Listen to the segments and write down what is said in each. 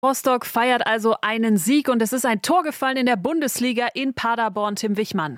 Rostock feiert also einen Sieg und es ist ein Tor gefallen in der Bundesliga in Paderborn. Tim Wichmann.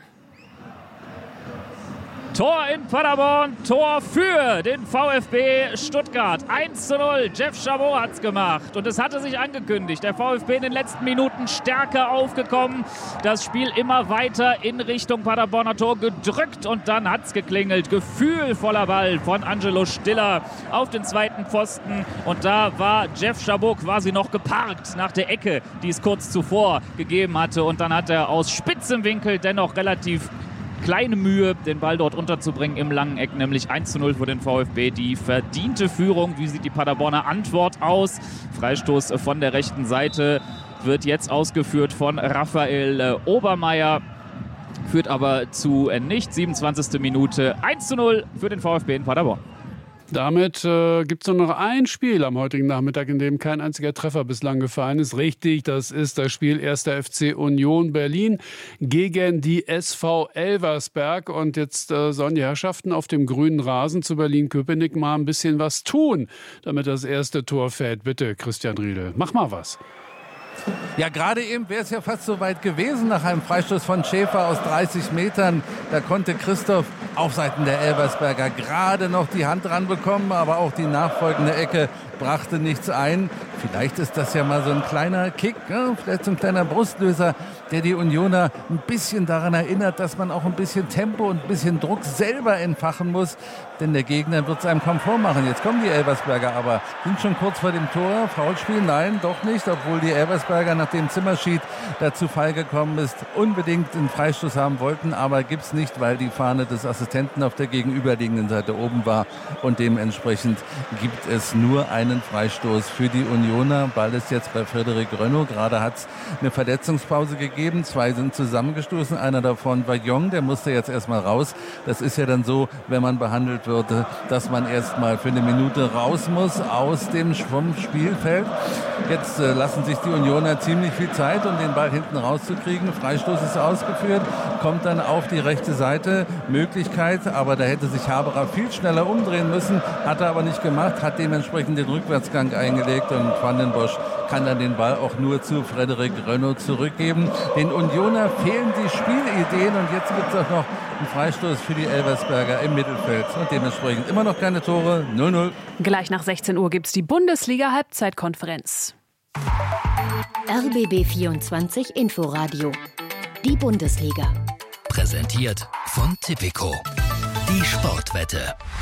Tor in Paderborn, Tor für den VfB Stuttgart. 1:0, Jeff Chabot hat's gemacht und es hatte sich angekündigt. Der VfB in den letzten Minuten stärker aufgekommen. Das Spiel immer weiter in Richtung Paderborner Tor gedrückt und dann hat's geklingelt. Gefühlvoller Ball von Angelo Stiller auf den zweiten Pfosten und da war Jeff Chabot quasi noch geparkt nach der Ecke, die es kurz zuvor gegeben hatte und dann hat er aus spitzem Winkel dennoch relativ kleine Mühe, den Ball dort unterzubringen im langen Eck, nämlich 1:0 für den VfB. Die verdiente Führung. Wie sieht die Paderborner Antwort aus? Freistoß von der rechten Seite wird jetzt ausgeführt von Raphael Obermeier, führt aber zu nichts. 27. Minute, 1:0 für den VfB in Paderborn. Damit gibt es nur noch ein Spiel am heutigen Nachmittag, in dem kein einziger Treffer bislang gefallen ist. Richtig, das ist das Spiel 1. FC Union Berlin gegen die SV Elversberg. Und jetzt sollen die Herrschaften auf dem grünen Rasen zu Berlin-Köpenick mal ein bisschen was tun, damit das erste Tor fällt. Bitte, Christian Riedel, mach mal was. Ja, gerade eben wäre es ja fast so weit gewesen nach einem Freistoß von Schäfer aus 30 Metern. Da konnte Christoph auf Seiten der Elversberger gerade noch die Hand ranbekommen, aber auch die nachfolgende Ecke brachte nichts ein. Vielleicht ist das ja mal so ein kleiner Kick, ja? Vielleicht so ein kleiner Brustlöser, der die Unioner ein bisschen daran erinnert, dass man auch ein bisschen Tempo und ein bisschen Druck selber entfachen muss. Denn der Gegner wird es einem kaum vormachen. Jetzt kommen die Elversberger aber, sind schon kurz vor dem Tor. Foulspiel? Nein, doch nicht. Obwohl die Elversberger, nachdem Zimmerschied dazu Fall gekommen ist, unbedingt einen Freistoß haben wollten. Aber gibt's nicht, weil die Fahne des Assistenten auf der gegenüberliegenden Seite oben war. Und dementsprechend gibt es nur einen Freistoß für die Unioner. Ball ist jetzt bei Frederik Rönno. Gerade hat es eine Verletzungspause gegeben. 2 sind zusammengestoßen. Einer davon war Jong, der musste jetzt erstmal raus. Das ist ja dann so, wenn man behandelt wird, dass man erstmal für eine Minute raus muss aus dem Spielfeld. Jetzt lassen sich die Unioner ziemlich viel Zeit, um den Ball hinten rauszukriegen. Freistoß ist ausgeführt, kommt dann auf die rechte Seite. Möglichkeit, aber da hätte sich Haberer viel schneller umdrehen müssen, hat er aber nicht gemacht, hat dementsprechend den Rückwärtsgang eingelegt und Van den Bosch kann dann den Ball auch nur zu Frederik Rönno zurückgeben. Den Unioner fehlen die Spielideen und jetzt gibt es auch noch einen Freistoß für die Elversberger im Mittelfeld und dementsprechend immer noch keine Tore, 0:0. Gleich nach 16 Uhr gibt es die Bundesliga-Halbzeitkonferenz. RBB 24 Inforadio. Die Bundesliga. Präsentiert von Tipico. Die Sportwette.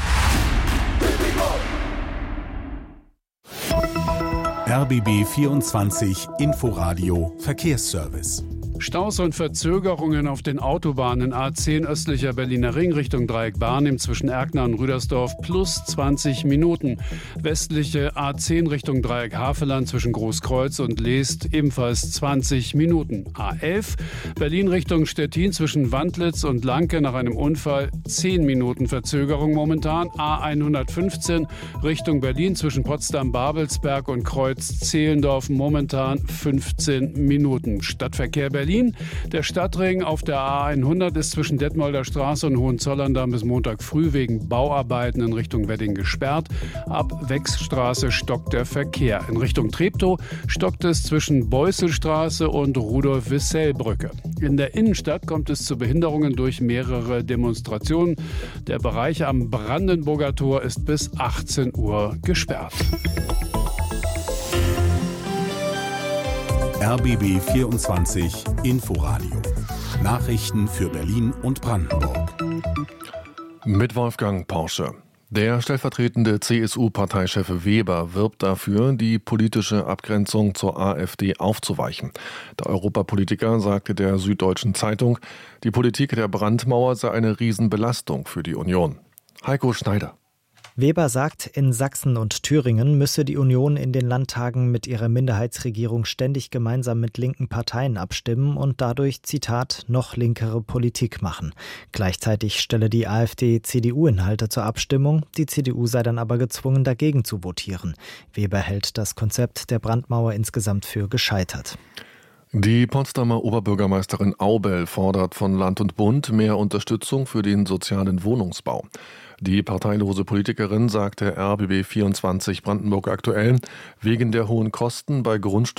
RBB 24 Inforadio Verkehrsservice. Staus und Verzögerungen auf den Autobahnen A10 östlicher Berliner Ring Richtung Dreieck Barnim zwischen Erkner und Rüdersdorf plus 20 Minuten. Westliche A10 Richtung Dreieck Havelland zwischen Großkreuz und Leest ebenfalls 20 Minuten. A11 Berlin Richtung Stettin zwischen Wandlitz und Lanke nach einem Unfall 10 Minuten Verzögerung momentan. A115 Richtung Berlin zwischen Potsdam-Babelsberg und Kreuz-Zehlendorf momentan 15 Minuten. Stadtverkehr Berlin. Der Stadtring auf der A100 ist zwischen Detmolder Straße und Hohenzollern-Damm bis Montag früh wegen Bauarbeiten in Richtung Wedding gesperrt. Ab Wechsstraße stockt der Verkehr. In Richtung Treptow stockt es zwischen Beusselstraße und Rudolf-Wissell-Brücke. In der Innenstadt kommt es zu Behinderungen durch mehrere Demonstrationen. Der Bereich am Brandenburger Tor ist bis 18 Uhr gesperrt. RBB 24 Inforadio. Nachrichten für Berlin und Brandenburg. Mit Wolfgang Porsche. Der stellvertretende CSU-Parteichef Weber wirbt dafür, die politische Abgrenzung zur AfD aufzuweichen. Der Europapolitiker sagte der Süddeutschen Zeitung, die Politik der Brandmauer sei eine Riesenbelastung für die Union. Heiko Schneider. Weber sagt, in Sachsen und Thüringen müsse die Union in den Landtagen mit ihrer Minderheitsregierung ständig gemeinsam mit linken Parteien abstimmen und dadurch, Zitat, noch linkere Politik machen. Gleichzeitig stelle die AfD CDU-Inhalte zur Abstimmung, die CDU sei dann aber gezwungen, dagegen zu votieren. Weber hält das Konzept der Brandmauer insgesamt für gescheitert. Die Potsdamer Oberbürgermeisterin Aubel fordert von Land und Bund mehr Unterstützung für den sozialen Wohnungsbau. Die parteilose Politikerin sagte RBB 24 Brandenburg aktuell, wegen der hohen Kosten bei Grundstücken